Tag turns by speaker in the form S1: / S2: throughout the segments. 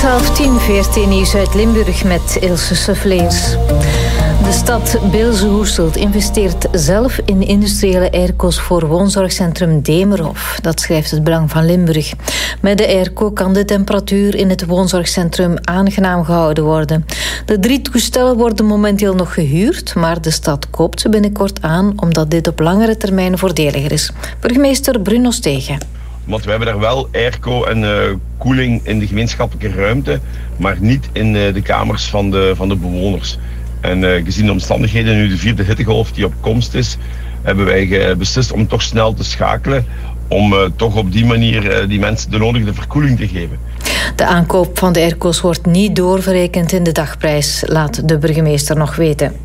S1: 11:10, VRT Nieuws uit Limburg met Ilse Suffleers. De stad Beelze-Hoeselt investeert zelf in industriële airco's voor woonzorgcentrum Demerhof. Dat schrijft het Belang van Limburg. Met de airco kan de temperatuur in het woonzorgcentrum aangenaam gehouden worden. De 3 toestellen worden momenteel nog gehuurd, maar de stad koopt ze binnenkort aan omdat dit op langere termijn voordeliger is. Burgemeester Bruno Stegen.
S2: Want we hebben daar wel airco en koeling in de gemeenschappelijke ruimte, maar niet in de kamers van de bewoners. En gezien de omstandigheden, nu de 4e hittegolf die op komst is, hebben wij beslist om toch snel te schakelen, om toch op die manier die mensen de nodige verkoeling te geven.
S1: De aankoop van de airco's wordt niet doorverrekend in de dagprijs, laat de burgemeester nog weten.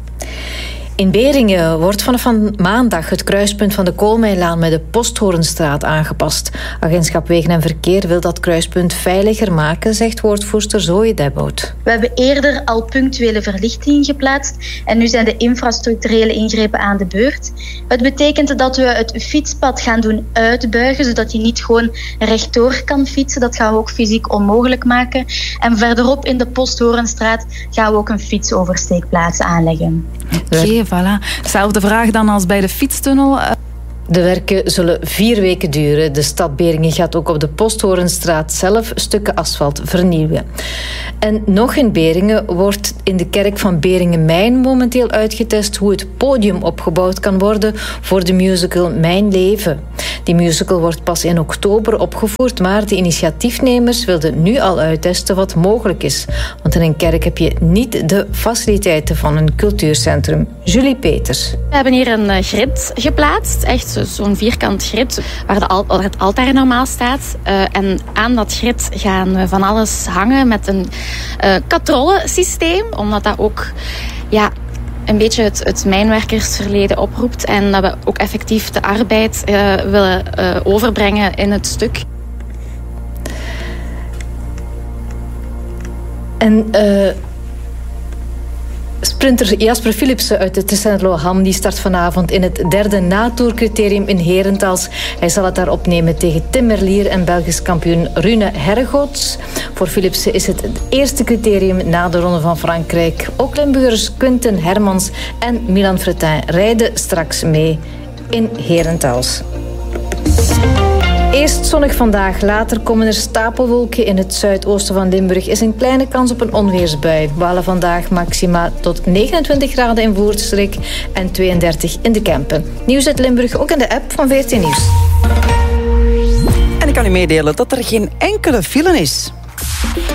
S1: In Beringen wordt vanaf maandag het kruispunt van de Koolmijnlaan met de Posthoornstraat aangepast. Agentschap Wegen en Verkeer wil dat kruispunt veiliger maken, zegt woordvoerster Zoe Debbout.
S3: We hebben eerder al punctuele verlichting geplaatst en nu zijn de infrastructurele ingrepen aan de beurt. Het betekent dat we het fietspad gaan doen uitbuigen, zodat je niet gewoon rechtdoor kan fietsen. Dat gaan we ook fysiek onmogelijk maken. En verderop in de Posthoornstraat gaan we ook een fietsoversteekplaats aanleggen.
S4: Oké, voilà. Zelfde vraag dan als bij de fietstunnel.
S1: De werken zullen 4 weken duren. De stad Beringen gaat ook op de Posthoornstraat zelf stukken asfalt vernieuwen. En nog in Beringen wordt in de kerk van Beringen-Mijn momenteel uitgetest hoe het podium opgebouwd kan worden voor de musical Mijn Leven. Die musical wordt pas in oktober opgevoerd, maar de initiatiefnemers wilden nu al uittesten wat mogelijk is. Want in een kerk heb je niet de faciliteiten van een cultuurcentrum. Julie Peters.
S5: We hebben hier een grid geplaatst, echt zo'n vierkant grid waar het altaar normaal staat. En aan dat grid gaan we van alles hangen met een katrollensysteem, omdat dat ook een beetje het mijnwerkersverleden oproept en dat we ook effectief de arbeid willen overbrengen in het stuk.
S1: En sprinter Jasper Philipsen uit de Tessenderlo-Ham die start vanavond in het 3e natourcriterium in Herentals. Hij zal het daar opnemen tegen Tim Merlier en Belgisch kampioen Rune Herregoots. Voor Philipsen is het eerste criterium na de Ronde van Frankrijk. Ook Limburgers Quinten Hermans en Milan Fretin rijden straks mee in Herentals. Eerst zonnig vandaag, later komen er stapelwolken. In het zuidoosten van Limburg is een kleine kans op een onweersbui. We halen vandaag maxima tot 29 graden in Woerdsstreek en 32 in de Kempen. Nieuws uit Limburg ook in de app van VRT Nieuws.
S6: En ik kan u meedelen dat er geen enkele file is.